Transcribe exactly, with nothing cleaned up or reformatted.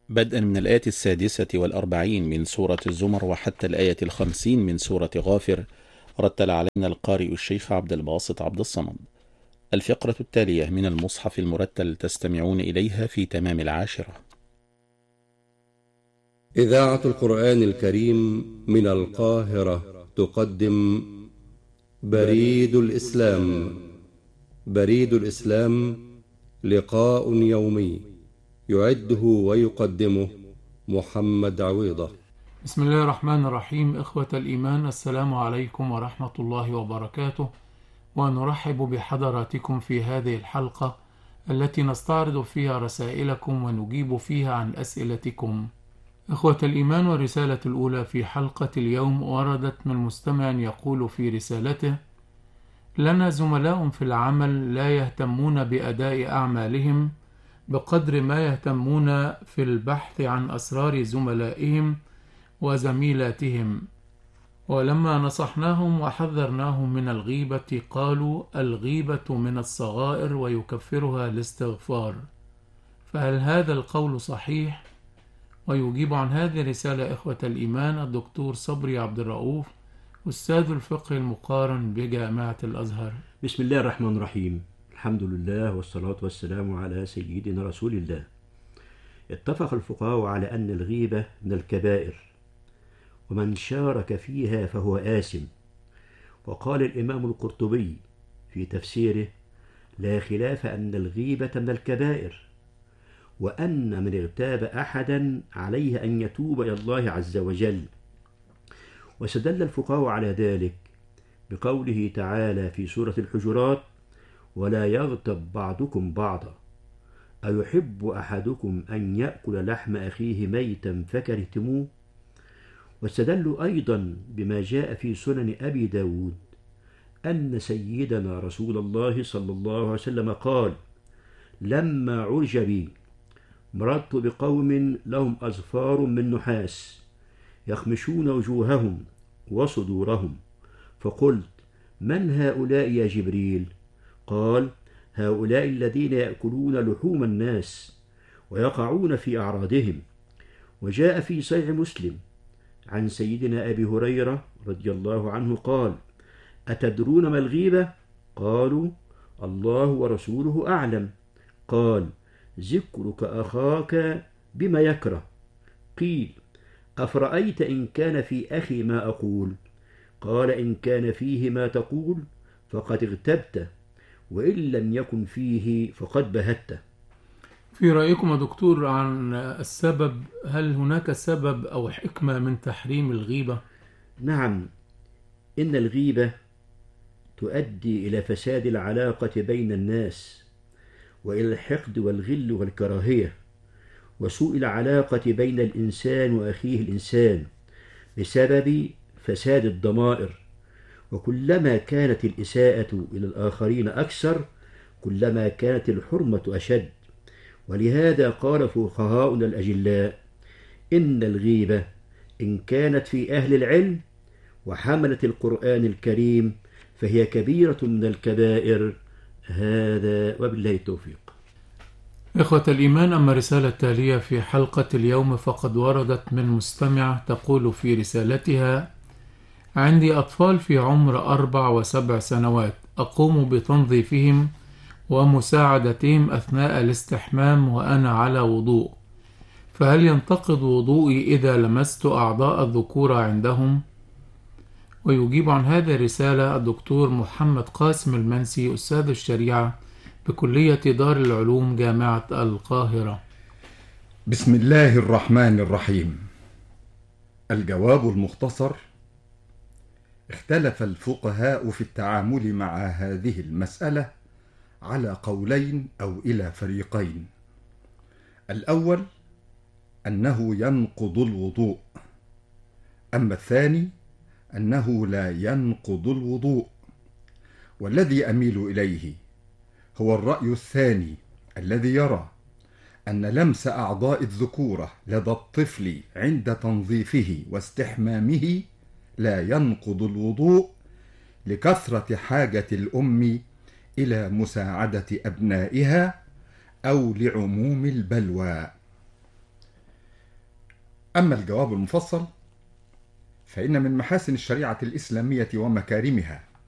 بدءا من الآية السادسة والأربعين من سورة الزمر وحتى الآية الخمسين من سورة غافر. رتل علينا القارئ الشيخ عبد الباسط عبد الصمد. الفقرة التالية من المصحف المرتل تستمعون إليها في تمام العاشرة. إذاعة القرآن الكريم من القاهرة تقدم بريد الإسلام. بريد الإسلام لقاء يومي يعده ويقدمه محمد عويضة. بسم الله الرحمن الرحيم. إخوة الإيمان، السلام عليكم ورحمة الله وبركاته، ونرحب بحضراتكم في هذه الحلقة التي نستعرض فيها رسائلكم ونجيب فيها عن أسئلتكم. إخوة الإيمان، والرسالة الأولى في حلقة اليوم وردت من مستمع يقول في رسالته: لنا زملاء في العمل لا يهتمون بأداء أعمالهم بقدر ما يهتمون في البحث عن أسرار زملائهم وزميلاتهم، ولما نصحناهم وحذرناهم من الغيبة قالوا الغيبة من الصغائر ويكفرها الاستغفار، فهل هذا القول صحيح؟ ويجيب عن هذه الرسالة إخوة الإيمان الدكتور صبري عبد الرؤوف، أستاذ الفقه المقارن بجامعة الأزهر. بسم الله الرحمن الرحيم. الحمد لله والصلاة والسلام على سيدنا رسول الله. اتفق الفقهاء على أن الغيبة من الكبائر، ومن شارك فيها فهو آثم. وقال الإمام القرطبي في تفسيره: لا خلاف أن الغيبة من الكبائر، وأن من اغتاب أحدا عليه أن يتوب إلى الله عز وجل. واستدل الفقهاء على ذلك بقوله تعالى في سورة الحجرات: ولا يغتب بعضكم بعضا أيحب أحدكم أن يأكل لحم أخيه ميتا فكرهتموه. واستدلوا أيضا بما جاء في سنن أبي داود أن سيدنا رسول الله صلى الله عليه وسلم قال: لما عرج بي مررت بقوم لهم أظفار من نحاس يخمشون وجوههم وصدورهم، فقلت: من هؤلاء يا جبريل؟ قال: هؤلاء الذين يأكلون لحوم الناس ويقعون في أعراضهم. وجاء في صحيح مسلم عن سيدنا أبي هريرة رضي الله عنه قال: أتدرون ما الغيبة؟ قالوا: الله ورسوله أعلم. قال: ذكرك أخاك بما يكره. قيل: أفرأيت إن كان في أخي ما أقول؟ قال: إن كان فيه ما تقول فقد اغتبته، وإن لم يكن فيه فقد بهته. في رأيكم يا دكتور عن السبب، هل هناك سبب أو حكمة من تحريم الغيبة؟ نعم، إن الغيبة تؤدي إلى فساد العلاقة بين الناس، وإلى الحقد والغل والكراهية، وسوء العلاقة بين الإنسان وأخيه الإنسان بسبب فساد الضمائر. وكلما كانت الإساءة إلى الآخرين أكثر كلما كانت الحرمة أشد. ولهذا قال فقهاؤنا الأجلاء: إن الغيبة إن كانت في أهل العلم وحملة القرآن الكريم فهي كبيرة من الكبائر. هذا وبالله التوفيق. إخوة الإيمان، أما الرسالة التالية في حلقة اليوم فقد وردت من مستمع تقول في رسالتها: عندي أطفال في عمر أربع وسبع سنوات، أقوم بتنظيفهم ومساعدتهم أثناء الاستحمام وأنا على وضوء، فهل ينتقض وضوئي إذا لمست أعضاء الذكورة عندهم؟ ويجيب عن هذه الرسالة الدكتور محمد قاسم المنسي، أستاذ الشريعة بكلية دار العلوم جامعة القاهرة. بسم الله الرحمن الرحيم. الجواب المختصر: اختلف الفقهاء في التعامل مع هذه المسألة على قولين أو إلى فريقين. الأول أنه ينقض الوضوء، أما الثاني أنه لا ينقض الوضوء. والذي أميل إليه هو الرأي الثاني، الذي يرى أن لمس أعضاء الذكورة لدى الطفل عند تنظيفه واستحمامه لا ينقض الوضوء، لكثرة حاجة الأم إلى مساعدة أبنائها أو لعموم البلوى. أما الجواب المفصل فإن من محاسن الشريعة الإسلامية ومكارمها